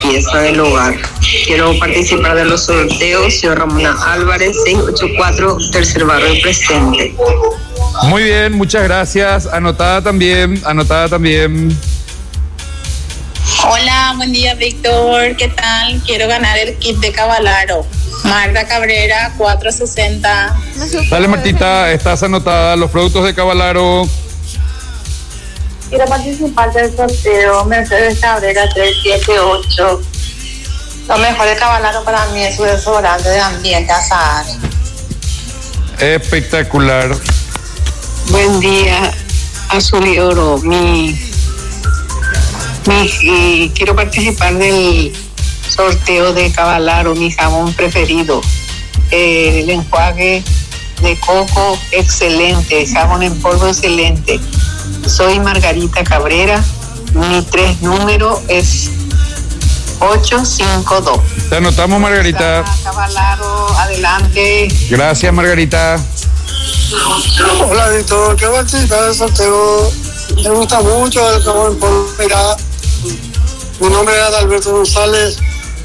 limpieza del hogar. Quiero participar de los sorteos. Soy Ramona Álvarez, 684, tercer barrio presente. Muy bien, muchas gracias. Anotada también. Hola, buen día, Víctor. ¿Qué tal? Quiero ganar el kit de Cavalaro. Magda Cabrera, 460. Dale, Martita, estás anotada. Los productos de Cavalaro. Quiero participar del sorteo Mercedes Cabrera 378. Lo mejor de Cavalaro para mí es su desodorante de ambiente Azahar. Espectacular. Buen día, Azul y Oro. Quiero participar del sorteo de Cavalaro, mi jabón preferido. El enjuague de coco, excelente. Jabón en polvo, excelente. Soy Margarita Cabrera. Mi 3 número es 852. Te anotamos, Margarita. Cavalaro, adelante. Gracias, Margarita. Hola, Víctor. ¿Qué participar del sorteo? Me gusta mucho el jabón en polvo. Mira, mi nombre es Alberto González.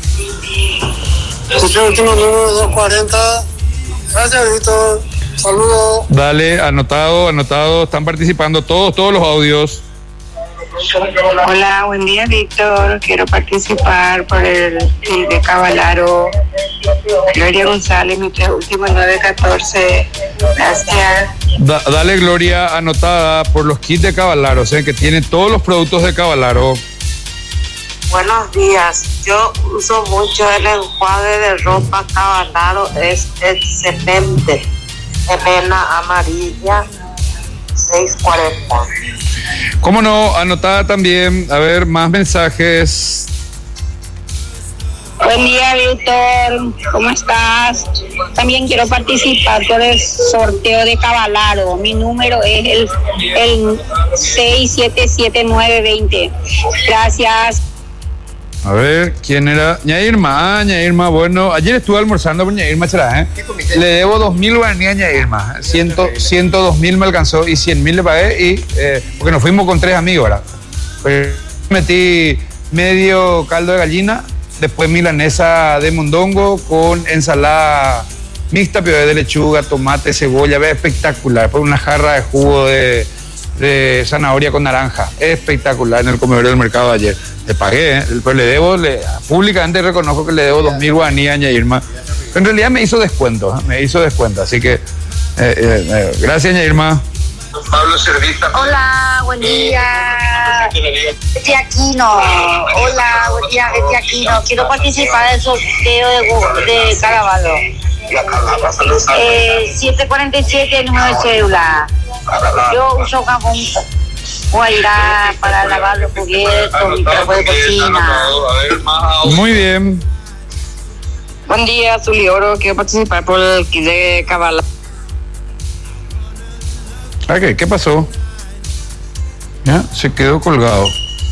El último número 240. Gracias, Víctor. Saludos. Dale, anotado. Están participando todos los audios. Hola, buen día, Víctor. Quiero participar por el kit de Cavalaro. Gloria González, mi 3 últimos 914. Gracias. Dale, Gloria, anotada por los kits de Cavalaro, o sea, que tiene todos los productos de Cavalaro. Buenos días. Yo uso mucho el enjuague de ropa Cavalaro. Es excelente. Elena amarilla, 640. ¿Cómo no? Anotada también. A ver, más mensajes. Buen día, Víctor. ¿Cómo estás? También quiero participar por el sorteo de Cavalaro. Mi número es el 677920. Gracias. A ver, ¿quién era? Ñairma. Ñairma, bueno. Ayer estuve almorzando con Ñairma, ¿será? Le debo 2.000 guaraníes a Ñairma. 102.000 me alcanzó y 100.000 le pagué porque nos fuimos con 3 amigos, ¿verdad? Pues metí medio caldo de gallina, después milanesa de mondongo con ensalada mixta, puré de lechuga, tomate, cebolla, ve, espectacular. Después una jarra de jugo de zanahoria con naranja, espectacular en el comedor del mercado de ayer. Le pagué, pero públicamente reconozco que le debo 2.000 guaraníes a Ñairma. Pero en realidad me hizo descuento, así que gracias, Ñairma. Pablo Servista. Hola, buen día. Betty Aquino. Hola, buen día, Betty Aquino. Quiero participar del sorteo de Caravalo. 747, número de cédula. Yo uso jabón Guairá para lavar los cubiertos, mi trapo de cocina. Muy bien. Buen día, Azul y Oro. Quiero participar por el kit de Cavalaro. ¿Qué pasó? ¿Ya? Se quedó colgado,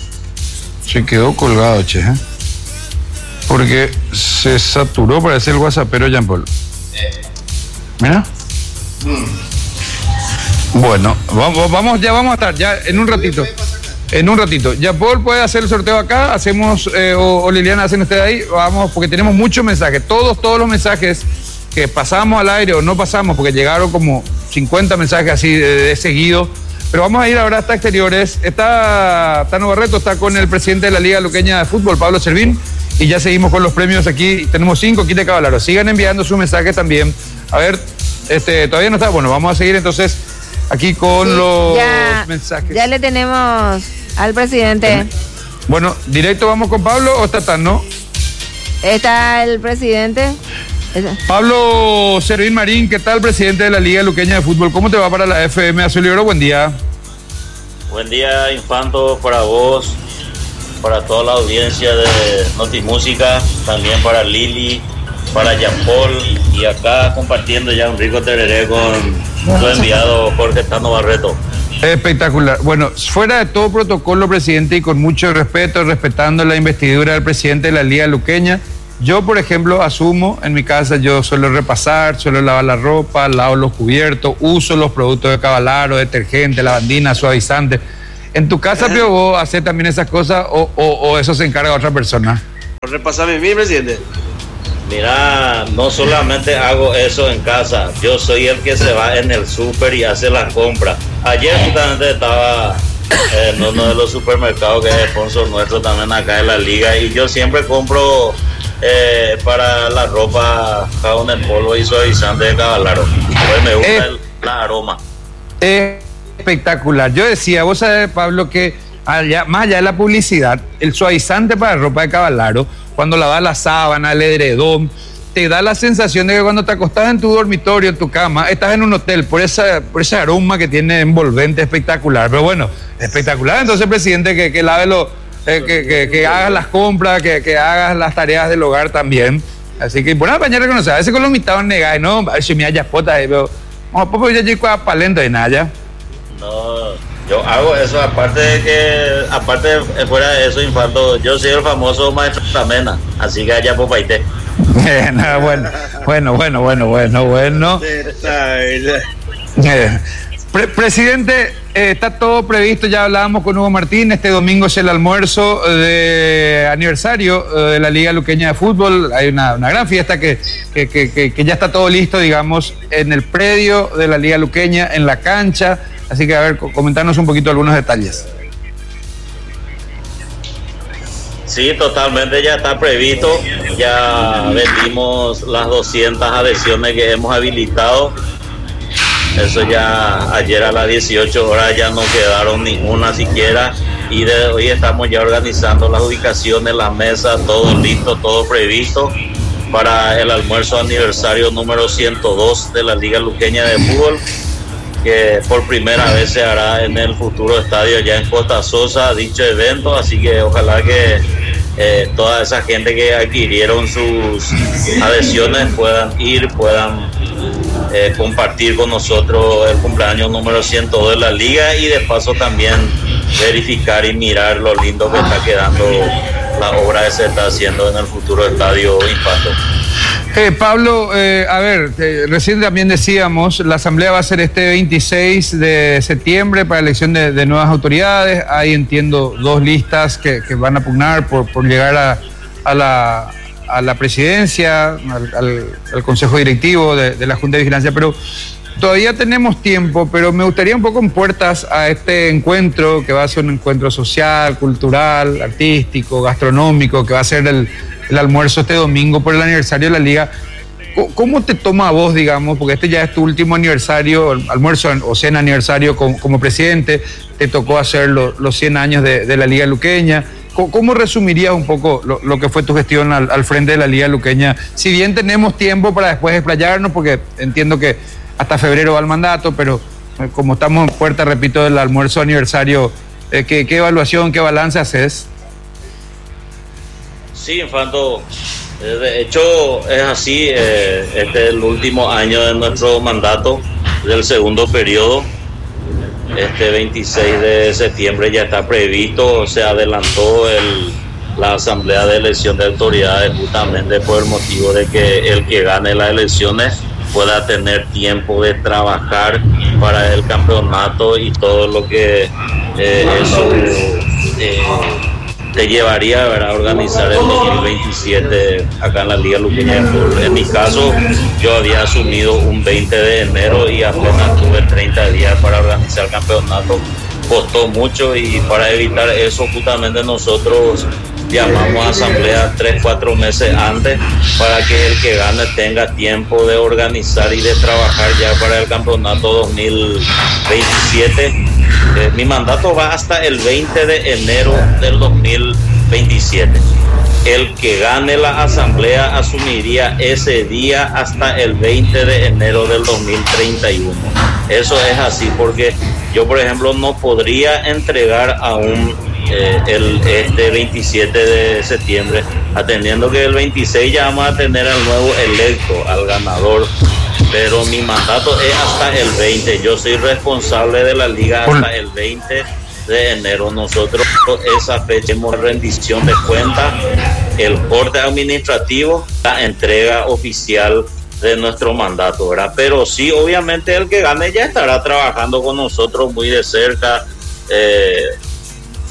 che. Porque se saturó, parece el WhatsAppero Jean Paul. Mira. Bueno, vamos a estar ya en un ratito. Jean Paul puede hacer el sorteo acá, hacemos, o Liliana hacen ustedes ahí, vamos, porque tenemos muchos mensajes, todos los mensajes que pasamos al aire o no pasamos, porque llegaron como 50 mensajes así de seguido. Pero vamos a ir ahora hasta exteriores. Está Tano Barreto, está con el presidente de la Liga Luqueña de Fútbol, Pablo Servín, y ya seguimos con los premios aquí. Tenemos 5 kits de Cavalaro. Sigan enviando sus mensajes también. A ver, todavía no está. Bueno, vamos a seguir entonces aquí con los mensajes. Ya le tenemos al presidente. Bueno, directo vamos con Pablo o está Tano. Está el presidente. Pablo Servín Marín, ¿qué tal, presidente de la Liga Luqueña de Fútbol? ¿Cómo te va para la FM Azul y Oro? Buen día. Buen día, Infanto, para vos, para toda la audiencia de Notimúsica, también para Lili, para Jean Paul, y acá compartiendo ya un rico tereré con tu enviado Jorge Tano Barreto. Espectacular. Bueno, fuera de todo protocolo, presidente, y con mucho respeto, respetando la investidura del presidente de la Liga Luqueña, yo, por ejemplo, asumo en mi casa, yo suelo repasar, suelo lavar la ropa, lavo los cubiertos, uso los productos de Cavalaro, detergente, lavandina, suavizante. ¿En tu casa, Pío, vos haces también esas cosas o eso se encarga otra persona? Repasame mi presidente. Mira, no solamente hago eso en casa, yo soy el que se va en el súper y hace las compras. Ayer justamente estaba en uno de los supermercados que es sponsor nuestro también acá en la liga, y yo siempre compro para la ropa jabón en polvo y suavizante de Cavallaro. Pues me gusta el aroma. Espectacular. Yo decía, vos sabés, Pablo, que más allá de la publicidad, el suavizante para ropa de Cavallaro, cuando lavas la sábana, el edredón, te da la sensación de que cuando te acostás en tu dormitorio, en tu cama, estás en un hotel, por ese aroma que tiene envolvente espectacular. Pero bueno, espectacular. Entonces, presidente, que lave que hagas las compras, que hagas las tareas del hogar también. Así que, bueno, para reconocer, a veces con los mitados negáis, ¿no? A ver si me haya potas ahí, pero vamos, pues ya llego a palento de nada. No, yo hago eso, aparte de fuera de eso, Infanto, yo soy el famoso maestro Tamena, así que allá pues paité. Bueno. Presidente, está todo previsto, ya hablábamos con Hugo Martín, este domingo es el almuerzo de aniversario de la Liga Luqueña de Fútbol, hay una gran fiesta que ya está todo listo, digamos, en el predio de la Liga Luqueña, en la cancha, así que a ver, comentarnos un poquito algunos detalles. Sí, totalmente, ya está previsto, ya vendimos las 200 adhesiones que hemos habilitado. Eso ya ayer a las 18 horas ya no quedaron ninguna siquiera, y de hoy estamos ya organizando las ubicaciones, las mesas, todo listo, todo previsto para el almuerzo aniversario número 102 de la Liga Luqueña de Fútbol, que por primera vez se hará en el futuro estadio ya en Costa Sosa, dicho evento, así que ojalá que toda esa gente que adquirieron sus adhesiones puedan ir, puedan compartir con nosotros el cumpleaños número 102 de la liga, y de paso también verificar y mirar lo lindo que está quedando la obra que se está haciendo en el futuro estadio Infanto. Pablo, a ver, recién también decíamos, la asamblea va a ser este 26 de septiembre para elección de nuevas autoridades. Ahí entiendo 2 listas que van a pugnar por llegar a la presidencia, al consejo directivo de la Junta de Vigilancia, pero todavía tenemos tiempo, pero me gustaría un poco en puertas a este encuentro, que va a ser un encuentro social, cultural, artístico, gastronómico, que va a ser el almuerzo este domingo por el aniversario de la Liga. ¿Cómo te toma a vos, digamos, porque este ya es tu último aniversario, almuerzo o cena aniversario como presidente, te tocó hacer los 100 años de la Liga Luqueña? ¿Cómo resumirías un poco lo que fue tu gestión al frente de la Liga Luqueña? Si bien tenemos tiempo para después explayarnos, porque entiendo que hasta febrero va el mandato, pero como estamos en puerta, repito, del almuerzo aniversario, ¿qué evaluación, qué balance haces? Sí, Infanto, de hecho es así, este es el último año de nuestro mandato, del segundo periodo. Este 26 de septiembre ya está previsto, se adelantó la asamblea de elección de autoridades justamente por el motivo de que el que gane las elecciones pueda tener tiempo de trabajar para el campeonato y todo lo que eso te llevaría a organizar el 2027 acá en la Liga Luqueña de Fútbol. En mi caso, yo había asumido un 20 de enero y apenas tuve 30 días para organizar el campeonato. Costó mucho, y para evitar eso justamente nosotros llamamos a asamblea 3-4 meses antes para que el que gane tenga tiempo de organizar y de trabajar ya para el campeonato 2027. Mi mandato va hasta el 20 de enero del 2027. El que gane la asamblea asumiría ese día hasta el 20 de enero del 2031. Eso es así porque yo, por ejemplo, no podría entregar aún este 27 de septiembre, atendiendo que el 26 ya vamos a tener al nuevo electo, al ganador, pero mi mandato es hasta el 20. Yo soy responsable de la liga hasta el 20 de enero. Nosotros esa fecha tenemos rendición de cuentas, el corte administrativo, la entrega oficial de nuestro mandato, ¿verdad? Pero sí, obviamente el que gane ya estará trabajando con nosotros muy de cerca,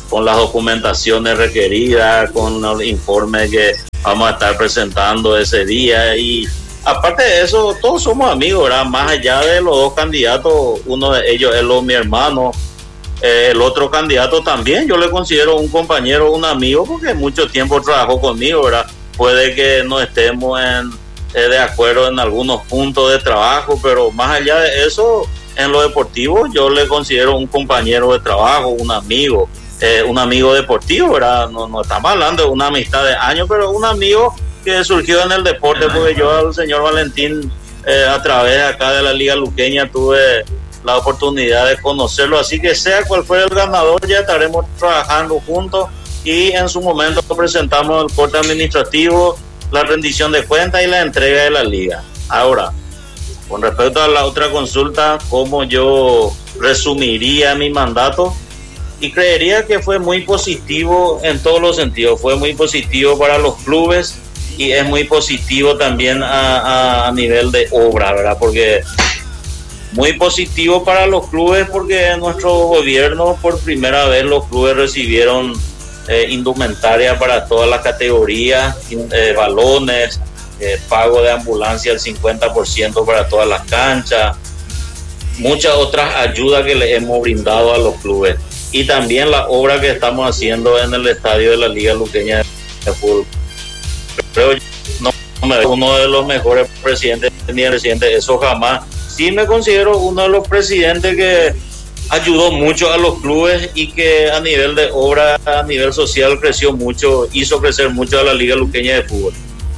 con las documentaciones requeridas, con los informes que vamos a estar presentando ese día. Y aparte de eso, todos somos amigos, ¿verdad? Más allá de los dos candidatos, uno de ellos es mi hermano, el otro candidato también, yo le considero un compañero, un amigo, porque mucho tiempo trabajó conmigo, ¿verdad? Puede que no estemos de acuerdo en algunos puntos de trabajo, pero más allá de eso, en lo deportivo, yo le considero un compañero de trabajo, un amigo deportivo, ¿verdad? No estamos hablando de una amistad de años, pero un amigo que surgió en el deporte, porque yo al señor Valentín, a través de acá de la Liga Luqueña, tuve la oportunidad de conocerlo, así que sea cual fuera el ganador, ya estaremos trabajando juntos y en su momento presentamos el corte administrativo, la rendición de cuentas y la entrega de la liga. Ahora, con respecto a la otra consulta, ¿cómo yo resumiría mi mandato? Y creería que fue muy positivo en todos los sentidos. Fue muy positivo para los clubes y es muy positivo también a nivel de obra, ¿verdad? Porque muy positivo para los clubes porque en nuestro gobierno por primera vez los clubes recibieron indumentaria para todas las categorías, balones, pago de ambulancia al 50% para todas las canchas, muchas otras ayudas que le hemos brindado a los clubes. Y también la obra que estamos haciendo en el estadio de la Liga Luqueña de Fútbol. Creo uno de los mejores presidentes, ni el presidente, eso jamás. Sí me considero uno de los presidentes que ayudó mucho a los clubes y que a nivel de obra, a nivel social creció mucho, hizo crecer mucho a la Liga Luqueña de Fútbol.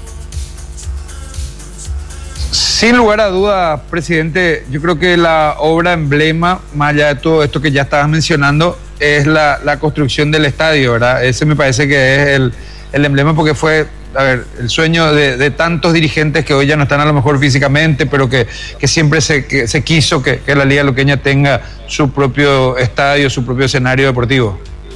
Sin lugar a dudas, presidente, yo creo que la obra emblema, más allá de todo esto que ya estabas mencionando, es la construcción del estadio, ¿verdad? Ese me parece que es el emblema porque fue, a ver, el sueño de tantos dirigentes que hoy ya no están a lo mejor físicamente, pero que siempre se quiso que la Liga Luqueña tenga su propio estadio, su propio escenario deportivo.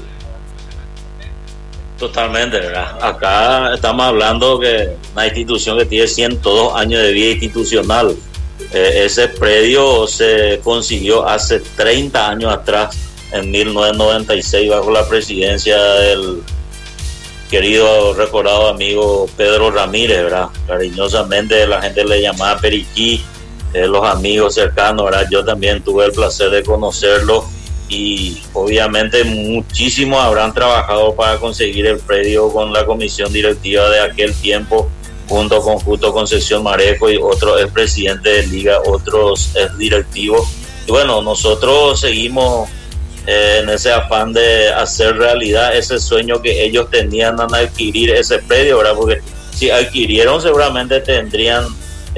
Totalmente, ¿verdad? Acá estamos hablando que una institución que tiene 102 años de vida institucional. Ese predio se consiguió hace 30 años atrás, en 1996, bajo la presidencia del querido, recordado amigo Pedro Ramírez, ¿verdad? Cariñosamente la gente le llamaba Periquí, los amigos cercanos, ¿verdad? Yo también tuve el placer de conocerlo. Y obviamente muchísimos habrán trabajado para conseguir el predio con la comisión directiva de aquel tiempo, junto con Justo Concepción Marejo y otros expresidentes de liga, otros directivos. Y bueno, nosotros seguimos en ese afán de hacer realidad ese sueño que ellos tenían al adquirir ese predio, ¿verdad? Porque si adquirieron seguramente tendrían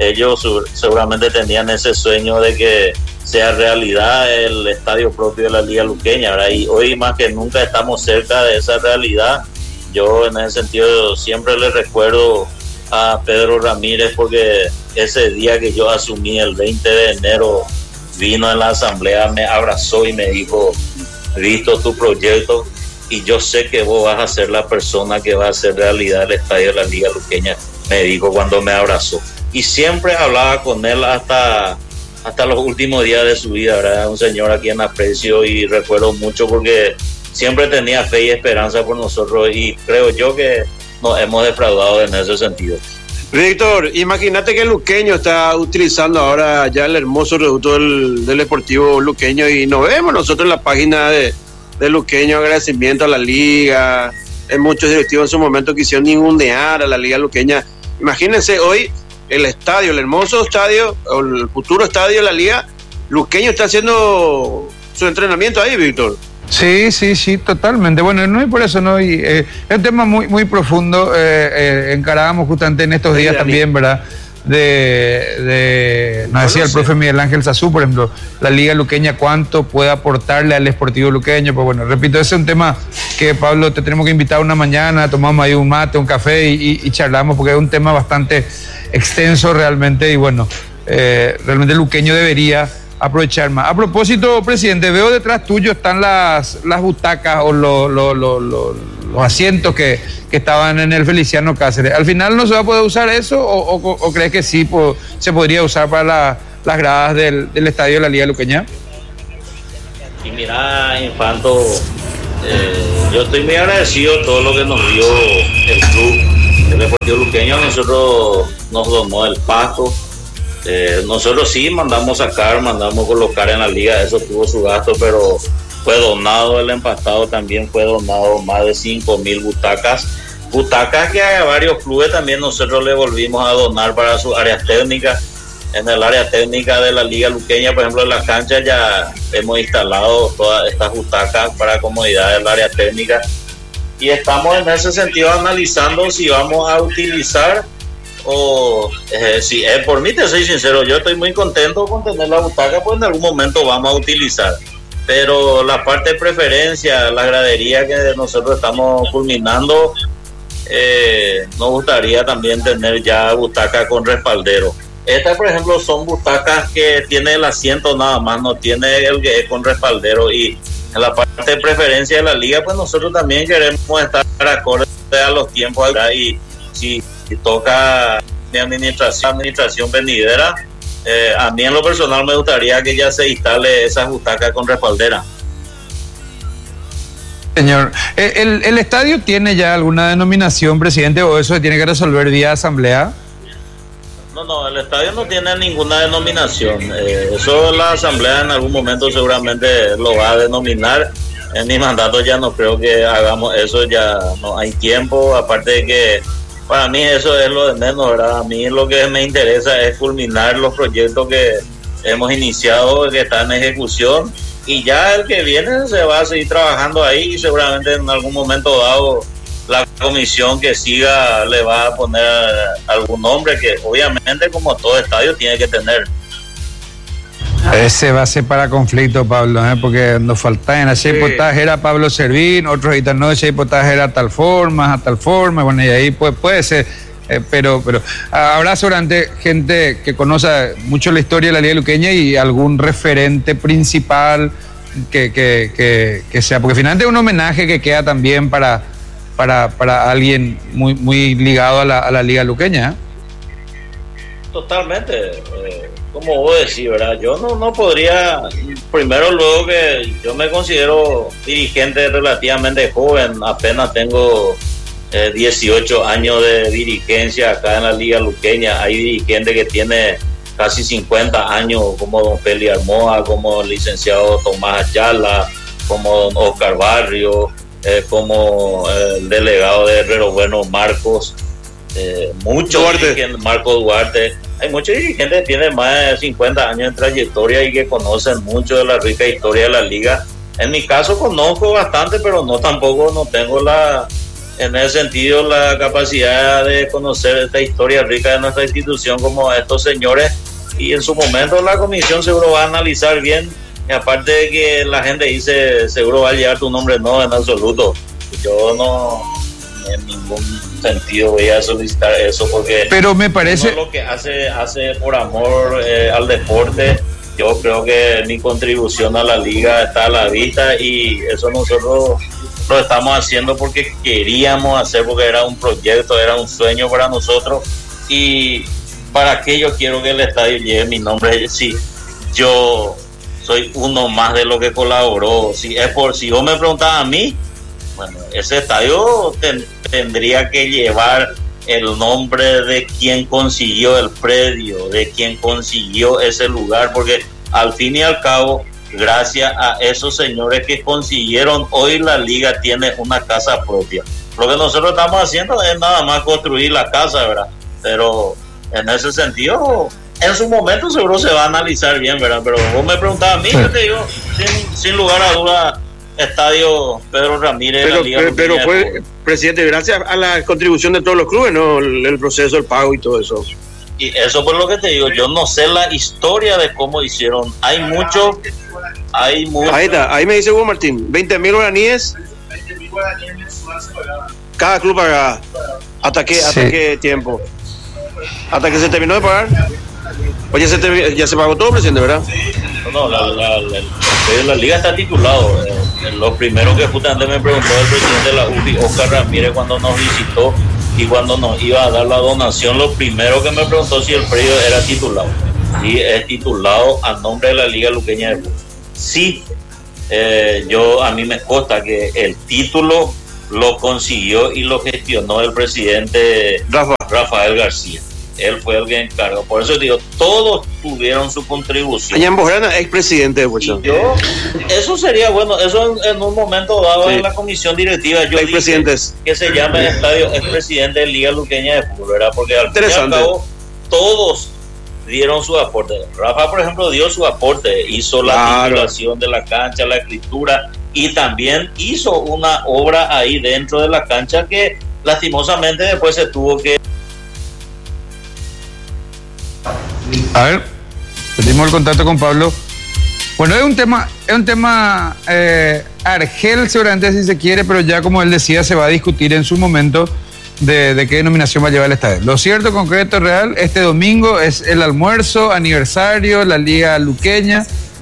ese sueño de que sea realidad el estadio propio de la Liga Luqueña, ¿verdad? Y hoy más que nunca estamos cerca de esa realidad. Yo en ese sentido siempre le recuerdo a Pedro Ramírez porque ese día que yo asumí el 20 de enero vino en la asamblea, me abrazó y me dijo: visto tu proyecto y yo sé que vos vas a ser la persona que va a hacer realidad el estadio de la Liga Luqueña, me dijo cuando me abrazó. Y siempre hablaba con él hasta los últimos días de su vida, ¿verdad? Un señor a quien aprecio y recuerdo mucho porque siempre tenía fe y esperanza por nosotros y creo yo que nos hemos defraudado en ese sentido. Víctor, imagínate que el luqueño está utilizando ahora ya el hermoso reducto del Deportivo Luqueño y nos vemos nosotros en la página de Luqueño, agradecimiento a la liga, muchos directivos en su momento quisieron ningunear a la Liga Luqueña. Imagínense hoy el estadio, el hermoso estadio, o el futuro estadio de la Liga Luqueño está haciendo su entrenamiento ahí, Víctor. Sí, totalmente. Bueno, no, y por eso no, y, es un tema muy profundo, encarábamos justamente en estos días también, ¿verdad? Nos decía el profe Miguel Ángel Sazú, por ejemplo, la Liga Luqueña, cuánto puede aportarle al Sportivo Luqueño. Pues bueno, repito, ese es un tema que, Pablo, te tenemos que invitar una mañana, tomamos ahí un mate, un café y charlamos, porque es un tema bastante extenso realmente, y bueno, realmente el luqueño debería aprovechar más. A propósito, presidente, veo detrás tuyo están las butacas o los asientos que estaban en el Feliciano Cáceres. ¿Al final no se va a poder usar eso o crees que sí se podría usar para las gradas del estadio de la Liga Luqueña? Y mira, Infanto, Yo estoy muy agradecido de todo lo que nos dio el club, el Deportivo Luqueño. Nosotros nos donó el pasto. Nosotros sí mandamos colocar en la liga, eso tuvo su gasto, pero fue donado el empastado, también fue donado más de 5.000 butacas que a varios clubes también nosotros le volvimos a donar para sus áreas técnicas. En el área técnica de la Liga Luqueña, por ejemplo, en la cancha ya hemos instalado todas estas butacas para comodidad del área técnica y estamos en ese sentido analizando si vamos a utilizar o si por mí te soy sincero, yo estoy muy contento con tener la butaca, pues en algún momento vamos a utilizar, pero la parte de preferencia, la gradería que nosotros estamos culminando, nos gustaría también tener ya butaca con respaldero. Estas, por ejemplo, son butacas que tiene el asiento nada más, no tiene el que es con respaldero. Y en la parte de preferencia de la liga, pues nosotros también queremos estar acorde a los tiempos. Y si toca mi administración venidera, a mí en lo personal me gustaría que ya se instale esas butacas con respaldera. Señor, ¿el estadio tiene ya alguna denominación, presidente, o eso se tiene que resolver vía asamblea? No, el estadio no tiene ninguna denominación. Eso la asamblea en algún momento seguramente lo va a denominar. En mi mandato ya no creo que hagamos eso, ya no hay tiempo. Aparte de que para mí eso es lo de menos, ¿verdad? A mí lo que me interesa es culminar los proyectos que hemos iniciado, que están en ejecución. Y ya el que viene se va a seguir trabajando ahí y seguramente en algún momento dado la comisión que siga le va a poner algún nombre que obviamente como todo estadio tiene que tener. Ese va a ser para conflicto, Pablo, porque nos falta en ese hipotaje era Pablo Servín, otros editan no, ese hipotaje era a tal forma, bueno, y ahí puede ser, pero habrá seguramente gente que conoce mucho la historia de la Liga Luqueña y algún referente principal que sea, porque finalmente es un homenaje que queda también para alguien muy ligado a la Liga Luqueña. Totalmente, como vos decís, ¿verdad? Yo no podría, primero luego que yo me considero dirigente relativamente joven, apenas tengo 18 años de dirigencia acá en la Liga Luqueña. Hay dirigentes que tienen casi 50 años, como don Feli Armoa, como el licenciado Tomás Ayala, como don Oscar Barrio, como el delegado de Herrero Bueno, Marcos, Marco Duarte. Hay muchos dirigentes que tienen más de 50 años de trayectoria y que conocen mucho de la rica historia de la liga. En mi caso conozco bastante, pero no tengo en ese sentido la capacidad de conocer esta historia rica de nuestra institución como estos señores, y en su momento la comisión seguro va a analizar bien. Y aparte de que la gente dice seguro va a llegar tu nombre, no, en absoluto. Yo no en ningún sentido voy a solicitar eso, porque pero me parece lo que hace por amor al deporte. Yo creo que mi contribución a la liga está a la vista y eso nosotros lo estamos haciendo porque queríamos hacer, porque era un proyecto, era un sueño para nosotros. Y para qué yo quiero que el estadio lleve mi nombre. Si yo soy uno más de lo que colaboró, si vos me preguntás a mí, bueno, ese estadio tendría que llevar el nombre de quien consiguió el predio, de quien consiguió ese lugar, porque al fin y al cabo, gracias a esos señores que consiguieron, hoy la liga tiene una casa propia. Lo que nosotros estamos haciendo es nada más construir la casa, ¿verdad? Pero en ese sentido, en su momento seguro se va a analizar bien, ¿verdad? Pero vos me preguntabas a mí, yo te digo, sin lugar a duda, estadio Pedro Ramírez. Pero fue, presidente, gracias a la contribución de todos los clubes, ¿no? El proceso, el pago y todo eso. Y eso por lo que te digo, yo no sé la historia de cómo hicieron. Hay mucho. Ahí está, ahí me dice Hugo Martín, 20.000 guaraníes. Cada club paga. ¿Hasta qué tiempo? ¿Hasta que se terminó de pagar? Oye, ya se pagó todo, presidente, ¿verdad? No, la liga está titulado. Lo primero que justamente me preguntó el presidente de la UFI, Oscar Ramírez, cuando nos visitó y cuando nos iba a dar la donación, lo primero que me preguntó si el predio era titulado. Y es titulado a nombre de la Liga Luqueña de Fútbol. Sí, A mí me consta que el título lo consiguió y lo gestionó el presidente Rafael García. Él fue el que encargó. Por eso digo, todos tuvieron su contribución. Añan Bojrana, expresidente de Bochón. Eso sería bueno. Eso en un momento dado en la comisión directiva. Yo dije que se llama el estadio expresidente de Liga Luqueña de Fútbol, ¿verdad? Porque al fin y al cabo, todos dieron su aporte. Rafa, por ejemplo, dio su aporte. Hizo la titulación de la cancha, la escritura, y también hizo una obra ahí dentro de la cancha que lastimosamente después se tuvo que... A ver, perdimos el contacto con Pablo. Bueno, es un tema argel seguramente si se quiere, pero ya como él decía, se va a discutir en su momento de qué denominación va a llevar el estadio. Lo cierto, concreto, real, este domingo es el almuerzo, aniversario, la Liga Luqueña.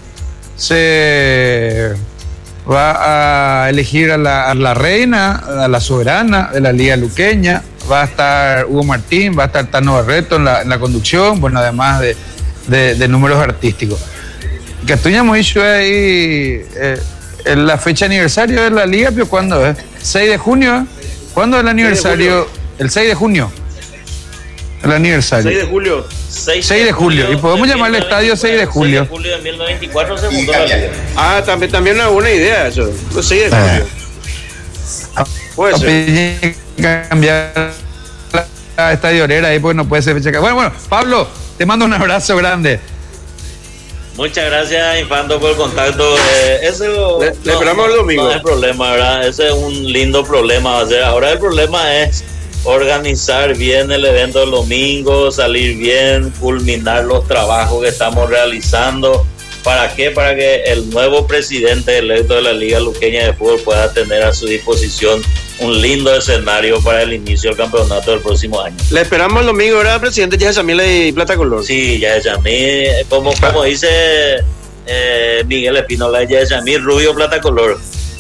Se va a elegir a la reina, a la soberana de la Liga Luqueña. Va a estar Hugo Martín, va a estar Tano Barreto en la conducción, bueno, además de números artísticos. Castuña Moisho ahí, en la fecha aniversario de la Liga, pero ¿cuándo es? 6 de junio, ¿cuándo es el aniversario? El 6 de junio. El aniversario. 6 de julio. 6 de julio. Y podemos llamarle estadio 6 de julio. 6 de julio de 1924 se fundó la Liga. Ah, también una buena idea eso. 6 de julio. Puede ser. Cambiar la estadiolera ahí porque no puede ser fecha. Bueno, Pablo, te mando un abrazo grande. Muchas gracias, Infanto, por el contacto. Le esperamos el domingo. No es problema, ¿verdad? Ese es un lindo problema. Va a ser. Ahora el problema es organizar bien el evento del domingo, salir bien, culminar los trabajos que estamos realizando. ¿Para qué? Para que el nuevo presidente electo de la Liga Luqueña de Fútbol pueda tener a su disposición un lindo escenario para el inicio del campeonato del próximo año. Le esperamos el domingo, ¿verdad, presidente? Ya es Yamil y Plata Color. Sí, ya es Yamil, como dice Miguel Espinola, ya es Yamil, rubio, plata color.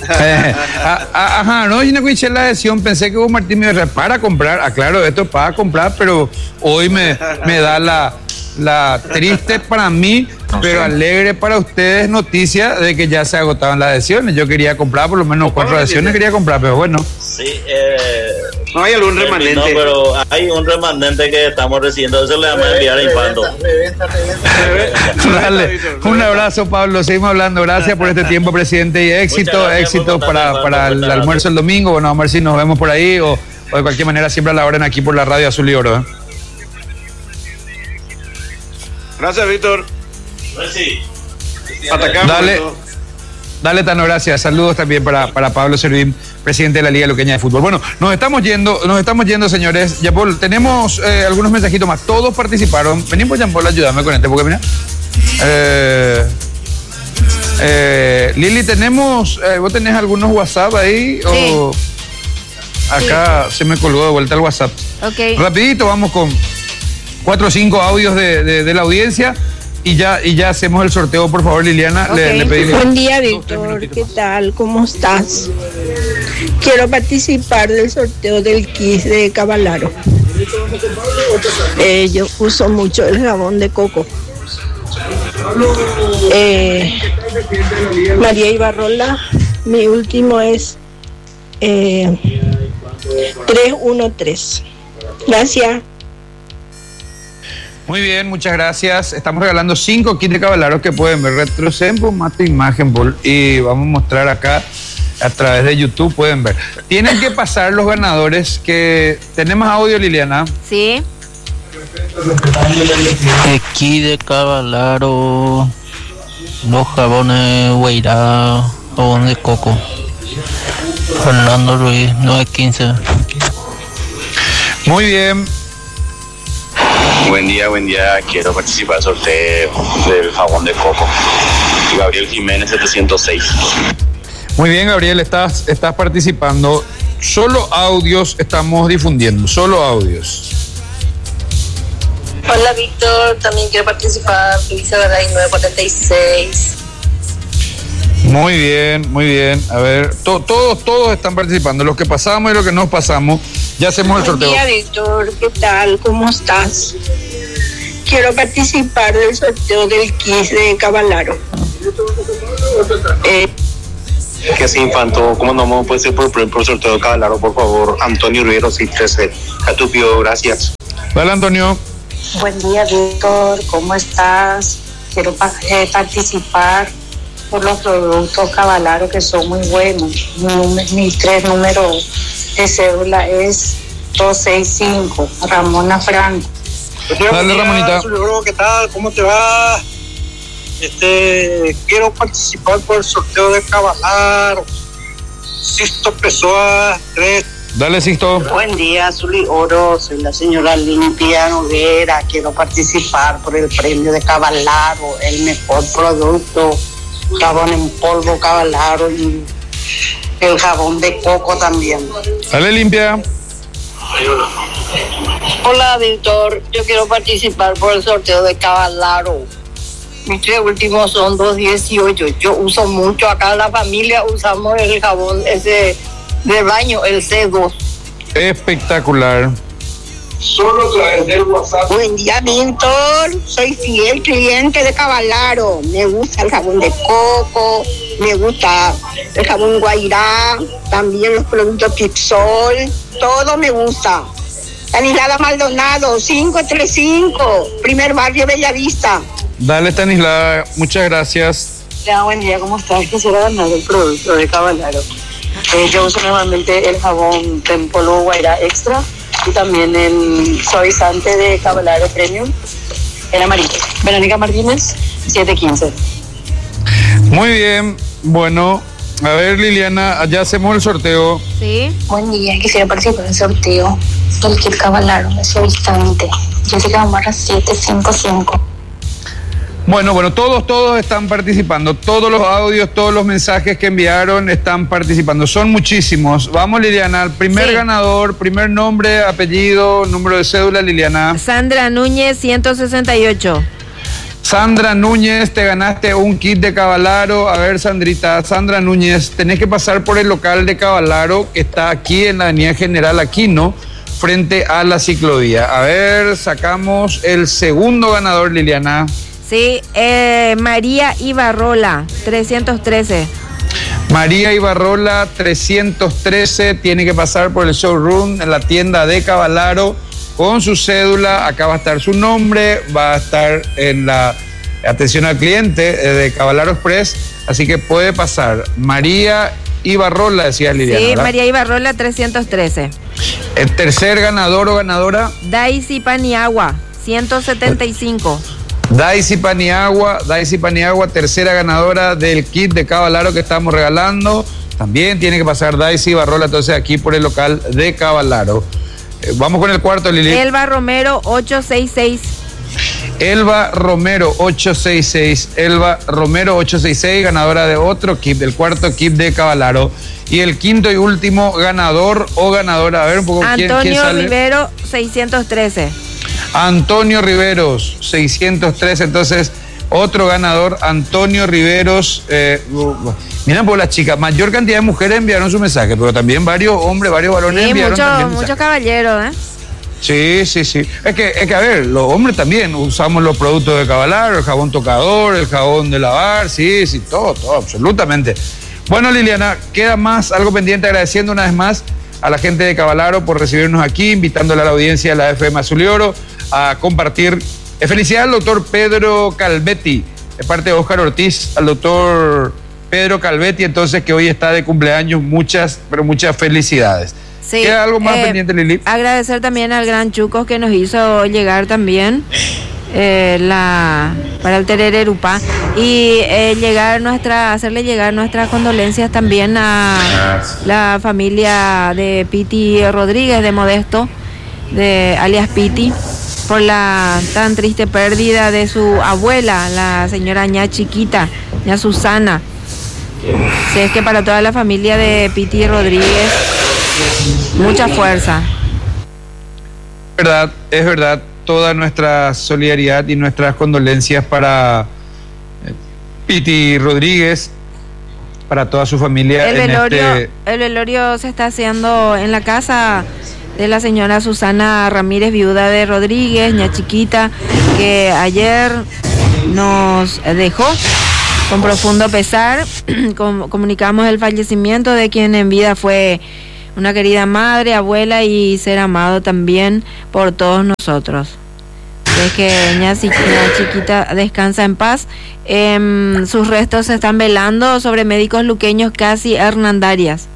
No, yo no escuché la decisión, pensé que Hugo Martín me iba para comprar, claro, esto es para comprar, pero hoy me da la triste para mí, pero alegre para ustedes noticia de que ya se agotaban las adhesiones. Yo quería comprar por lo menos 4 adhesiones, quería comprar, pero bueno. Sí, no hay algún remanente. No, pero hay un remanente que estamos recibiendo, eso le vamos a enviar a Infanto. Dale, un abrazo, Pablo, seguimos hablando. Gracias por este tiempo, presidente, y éxito para el almuerzo el domingo. Bueno, vamos a ver si nos vemos por ahí o de cualquier manera siempre a la hora aquí por la radio Azul y Oro. Gracias, Víctor. Sí. Atacamos. Dale, Tano, gracias. Saludos también para Pablo Servín, presidente de la Liga Luqueña de Fútbol. Bueno, nos estamos yendo, señores. Yapol, tenemos algunos mensajitos más. Todos participaron. Venimos, Yapol, ayúdame con porque mira. Lili, tenemos, ¿vos tenés algunos WhatsApp ahí? Sí. O acá se me colgó de vuelta el WhatsApp. Ok. Rapidito, vamos con 4 o 5 audios de la audiencia y ya hacemos el sorteo, por favor, Liliana. Okay. Le pedimos. Buen día, Víctor. ¿Qué tal? ¿Cómo estás? Quiero participar del sorteo del kit de Cavalaro. Yo uso mucho el jabón de coco. María Ibarrola, mi último es 313. Gracias. Muy bien, muchas gracias. Estamos regalando 5 kits de Cavalaro que pueden ver. Retroceden por más tu imagen, Paul, y vamos a mostrar acá a través de YouTube, pueden ver. Tienen que pasar los ganadores que... ¿Tenemos audio, Liliana? Sí. Kit de Cavalaro, los jabones Hueirá, jabón de coco. Fernando Ruiz, 915. Muy bien. Buen día, quiero participar del sorteo del jabón de coco. Gabriel Jiménez, 706. Muy bien, Gabriel, estás participando. Solo audios estamos difundiendo, solo audios. Hola, Víctor, también quiero participar. Luisa Garay, 946. Muy bien. A ver, todos están participando. Los que pasamos y los que nos pasamos, ya hacemos el sorteo. Buen día, Víctor. ¿Qué tal? ¿Cómo estás? Quiero participar del sorteo del kit de Cavalaro. Que se infantó, ¿cómo no puede ser por sorteo de Cabalaro, por favor? Antonio Rivero, 613. Catupio, gracias. Hola, Antonio. Buen día, Víctor, ¿cómo estás? Quiero participar por los productos Cabalaro que son muy buenos. Mi 3 número de cédula es 265, Ramona Franco. Dale, Ramonita. ¿Qué tal? ¿Cómo te va? Quiero participar por el sorteo de Cabalaro. Sisto Pessoa 3. Dale, Sisto. Buen día, Zuli Oro. Soy la señora Limpia Noguera. Quiero participar por el premio de Cabalaro, el mejor producto, jabón en polvo Cabalaro y el jabón de coco también. Dale, Limpia. Hola, Víctor. Yo quiero participar por el sorteo de Cabalaro. Mis 3 últimos son 218. Yo uso mucho. Acá en la familia usamos el jabón ese de baño, el C2. Espectacular. Solo a través del WhatsApp. Buen día, Víctor. Soy fiel cliente de Cabalaro. Me gusta el jabón de coco, me gusta el jabón Guairá, también los productos Pixol, todo me gusta. Stanislada Maldonado, 535, primer barrio Bellavista. Dale, Stanislada, muchas gracias. Buen día, ¿cómo estás? Quisiera ganar el producto de Cabalaro. Yo uso normalmente el jabón en polvo Guairá Extra y también el suavizante de Cabalaro Premium, el amarillo. Verónica Martínez, 715. Muy bien, bueno, a ver, Liliana, ya hacemos el sorteo. Sí. Buen día, quisiera participar en el sorteo del kit Cabalaro, el suavizante. Jessica Omar 755. Bueno, todos están participando, todos los audios, todos los mensajes que enviaron están participando, son muchísimos. Vamos, Liliana, el primer ganador, primer nombre, apellido, número de cédula, Liliana. Sandra Núñez, 168. Sandra Núñez, te ganaste un kit de Cabalaro. A ver, Sandra Núñez, tenés que pasar por el local de Cabalaro que está aquí en la Avenida General Aquino, frente a la ciclovía. A ver, sacamos el segundo ganador, Liliana. Sí, María Ibarrola, 313. María Ibarrola, 313, tiene que pasar por el showroom en la tienda de Cabalaro con su cédula. Acá va a estar su nombre, va a estar en la atención al cliente de Cabalaro Express, así que puede pasar. María Ibarrola, decía Liliana. Sí, ¿verdad? María Ibarrola, 313. El tercer ganador o ganadora. Daisy Paniagua, 175. Daisy Paniagua, tercera ganadora del kit de Cabalaro que estamos regalando. También tiene que pasar Daisy Barrola, entonces aquí por el local de Cabalaro. Vamos con el cuarto, Lili. Elba Romero, 866. Elba Romero, 866, ganadora de otro kit, del cuarto kit de Cabalaro. Y el quinto y último ganador o ganadora, a ver un poco quién sale. Antonio Rivero, 613. Antonio Riveros, 613, entonces otro ganador, Antonio Riveros. Miren por las chicas, mayor cantidad de mujeres enviaron su mensaje, pero también varios hombres, varios varones enviaron también mensajes. Muchos caballeros, Sí. Es que a ver, los hombres también usamos los productos de Cabalaro, el jabón tocador, el jabón de lavar, sí, todo, absolutamente. Bueno, Liliana, queda más algo pendiente, agradeciendo una vez más a la gente de Cabalaro por recibirnos aquí, invitándole a la audiencia de la FM Azul y Oro a compartir. Felicidades al doctor Pedro Calvetti, de parte de Óscar Ortiz, al doctor Pedro Calvetti, entonces, que hoy está de cumpleaños. Muchas felicidades. Sí, ¿Queda algo más pendiente, Lili? Agradecer también al gran Chucos que nos hizo llegar también para el Terererupá y hacerle llegar nuestras condolencias también a la familia de Piti Rodríguez de Modesto, de alias Piti, por la tan triste pérdida de su abuela, la señora ña Chiquita, ña Susana. Sí, es que para toda la familia de Piti Rodríguez, mucha fuerza. Es verdad, toda nuestra solidaridad y nuestras condolencias para Piti Rodríguez, para toda su familia. El velorio se está haciendo en la casa de la señora Susana Ramírez, viuda de Rodríguez, ña Chiquita, que ayer nos dejó. Con profundo pesar, comunicamos el fallecimiento de quien en vida fue una querida madre, abuela y ser amado también por todos nosotros. Es que ña chiquita descansa en paz. Sus restos se están velando sobre Médicos Luqueños Casi Hernandarias.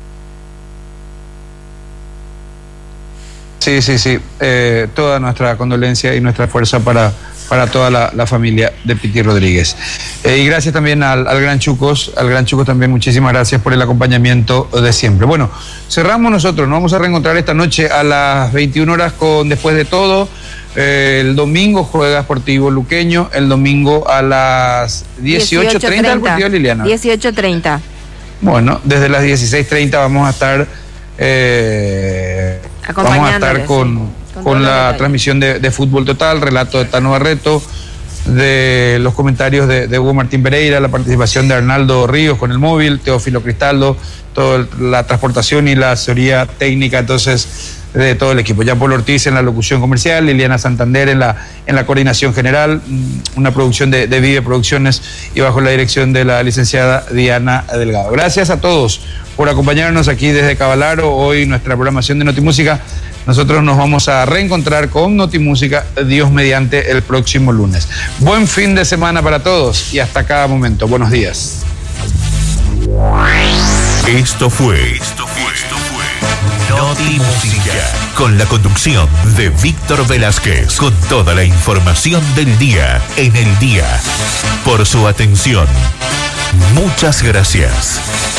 Sí. Toda nuestra condolencia y nuestra fuerza para toda la familia de Piti Rodríguez. Y gracias también al Gran Chucos. Al Gran Chucos también muchísimas gracias por el acompañamiento de siempre. Bueno, cerramos nosotros. Nos vamos a reencontrar esta noche a las 21 horas con Después de Todo. El domingo juega Sportivo Luqueño. El domingo a las 18:30 el partido, Liliana. 18:30. Bueno, desde las 16:30 vamos a estar con la transmisión de Fútbol Total, relato de Tano Barreto, de los comentarios de Hugo Martín Pereira, la participación de Arnaldo Ríos con el móvil, Teófilo Cristaldo, toda la transportación y la asesoría técnica, entonces, de todo el equipo. Jean-Paul Ortiz en la locución comercial, Liliana Santander en la coordinación general, una producción de Vive Producciones y bajo la dirección de la licenciada Diana Delgado. Gracias a todos por acompañarnos aquí desde Cavalaro. Hoy nuestra programación de Notimúsica. Nosotros nos vamos a reencontrar con Notimúsica, Dios mediante, el próximo lunes. Buen fin de semana para todos y hasta cada momento. Buenos días. Esto fue Notimúsica, con la conducción de Víctor Velázquez, con toda la información del día en el día. Por su atención, muchas gracias.